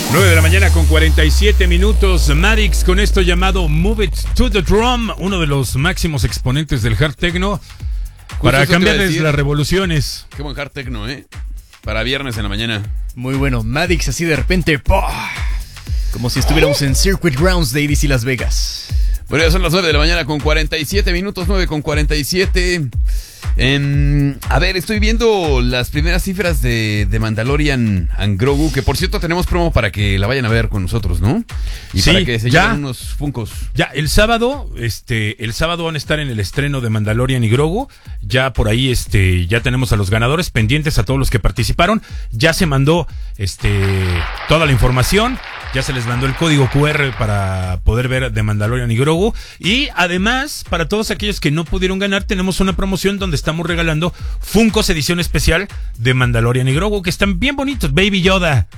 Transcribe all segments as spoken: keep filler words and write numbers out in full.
nueve de la mañana con cuarenta y siete minutos. Maddix con esto llamado Move It to the Drum, uno de los máximos exponentes del hard techno. Para cambiarles las revoluciones. Qué buen hard techno, ¿eh? Para viernes en la mañana. Muy bueno, Maddix así de repente, ¡pah! Como si estuviéramos en Circuit Grounds de A D C Las Vegas. Bueno, ya son las nueve de la mañana con cuarenta y siete minutos, nueve con cuarenta y siete. Eh, a ver, estoy viendo las primeras cifras de, de Mandalorian and Grogu, que por cierto tenemos promo para que la vayan a ver con nosotros, ¿no? Y sí, para que se ya, lleven unos funcos. Ya, el sábado, este, el sábado van a estar en el estreno de Mandalorian y Grogu. Ya por ahí, este, ya tenemos a los ganadores pendientes, a todos los que participaron. Ya se mandó, este, toda la información. Ya se les mandó el código cu erre para poder ver de Mandalorian y Grogu. Y además, para todos aquellos que no pudieron ganar, tenemos una promoción donde estamos regalando Funkos edición especial de Mandalorian y Grogu, que están bien bonitos. Baby Yoda.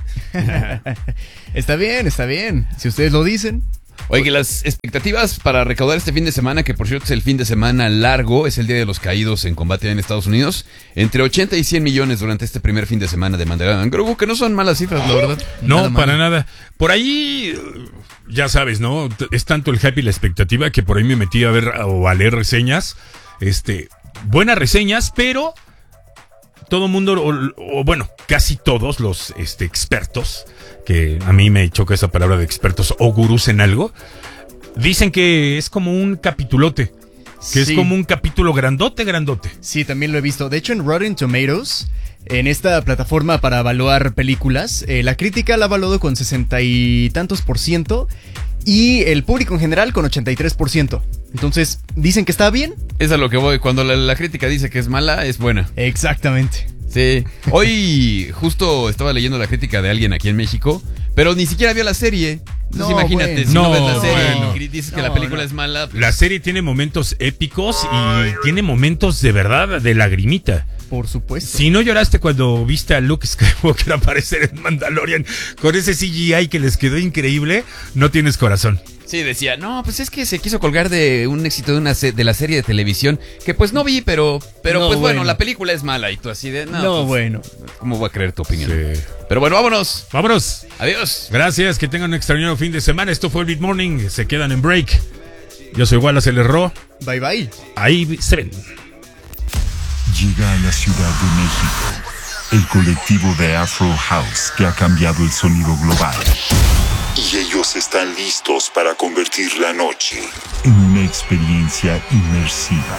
Está bien, está bien. Si ustedes lo dicen. Oye, que las expectativas para recaudar este fin de semana, que por cierto es el fin de semana largo, es el Día de los Caídos en combate en Estados Unidos, entre ochenta y cien millones durante este primer fin de semana de Mandalorian and Grogu, que no son malas cifras, la verdad. No, nada para mal. nada. Por ahí, ya sabes, ¿no? Es tanto el hype y la expectativa que por ahí me metí a ver o a leer reseñas. Este, buenas reseñas, pero todo mundo, o, o bueno, casi todos los este, expertos, que a mí me choca esa palabra de expertos o gurús en algo, dicen que es como un capitulote, que Sí. es como un capítulo grandote, grandote. Sí, también lo he visto. De hecho, en Rotten Tomatoes, en esta plataforma para evaluar películas, eh, la crítica la ha evaluado con sesenta y tantos por ciento y el público en general con ochenta y tres por ciento. Entonces, dicen que está bien. Es a lo que voy. Cuando la, la crítica dice que es mala, es buena. Exactamente. Sí. Hoy justo estaba leyendo la crítica de alguien aquí en México, pero ni siquiera vio la serie. Entonces No, imagínate, bueno. si no, No, ves la serie bueno. y dices que No, la película no. es mala. Pues, La serie tiene momentos épicos y tiene momentos de verdad de lagrimita. Por supuesto. Si no lloraste cuando viste a Luke Skywalker aparecer en Mandalorian con ese C G I que les quedó increíble, no tienes corazón. sí, decía, no, pues es que se quiso colgar de un éxito de una se- de la serie de televisión que pues no vi, pero pero No, pues bueno, bueno. la película es mala y tú así de, no, No, pues, bueno. ¿cómo voy a creer tu opinión? Sí. Pero bueno, vámonos. Vámonos. Adiós. Gracias, que tengan un extraordinario fin de semana. Esto fue el Beat Morning. Se quedan en break. Yo soy Wallace L. Ro. Bye bye. Ahí se ven. Llega a la Ciudad de México el colectivo de Afro House que ha cambiado el sonido global. Y ellos están listos para convertir la noche en una experiencia inmersiva.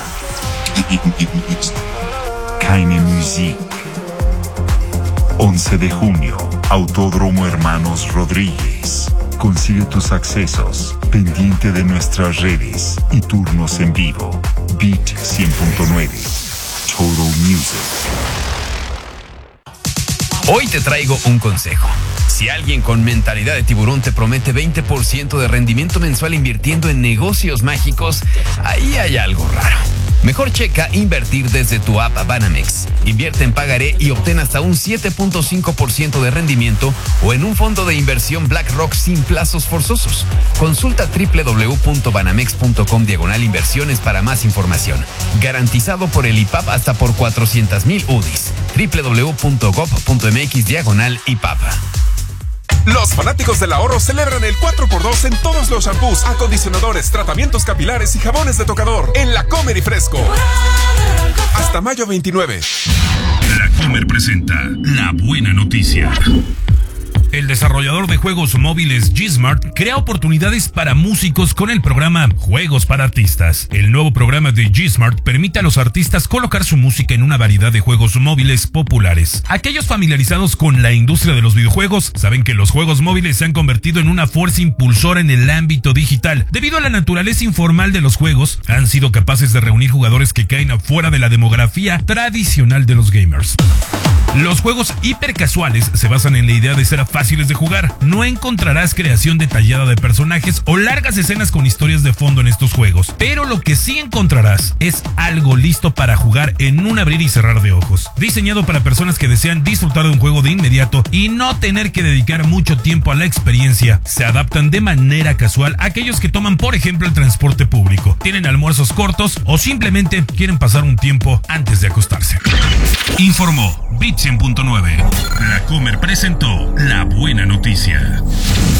Keine Musik. once de junio, Autódromo Hermanos Rodríguez. Consigue tus accesos, pendiente de nuestras redes y turnos en vivo. Beat cien punto nueve. Total Music. Hoy te traigo un consejo. Si alguien con mentalidad de tiburón te promete veinte por ciento de rendimiento mensual invirtiendo en negocios mágicos, ahí hay algo raro. Mejor checa invertir desde tu app Banamex. Invierte en pagaré y obtén hasta un siete punto cinco por ciento de rendimiento o en un fondo de inversión BlackRock sin plazos forzosos. Consulta doble u doble u doble u punto banamex punto com diagonal inversiones para más información. Garantizado por el I P A P hasta por cuatrocientos mil U D Is. doble u doble u doble u punto gob punto mx diagonal I P A P. Los fanáticos del ahorro celebran el cuatro por dos en todos los shampoos, acondicionadores, tratamientos capilares y jabones de tocador en La Comer y Fresco. Hasta mayo veintinueve. La Comer presenta la buena noticia. El desarrollador de juegos móviles G-Smart crea oportunidades para músicos con el programa Juegos para Artistas. El nuevo programa de G-Smart permite a los artistas colocar su música en una variedad de juegos móviles populares. Aquellos familiarizados con la industria de los videojuegos saben que los juegos móviles se han convertido en una fuerza impulsora en el ámbito digital. Debido a la naturaleza informal de los juegos, han sido capaces de reunir jugadores que caen afuera de la demografía tradicional de los gamers. Los juegos hipercasuales se basan en la idea de ser fáciles de jugar. No encontrarás creación detallada de personajes o largas escenas con historias de fondo en estos juegos, pero lo que sí encontrarás es algo listo para jugar en un abrir y cerrar de ojos. Diseñado para personas que desean disfrutar de un juego de inmediato y no tener que dedicar mucho tiempo a la experiencia, se adaptan de manera casual a aquellos que toman, por ejemplo, el transporte público, tienen almuerzos cortos o simplemente quieren pasar un tiempo antes de acostarse. Informó Beat cien punto nueve. La Comer presentó La Buena buena noticia.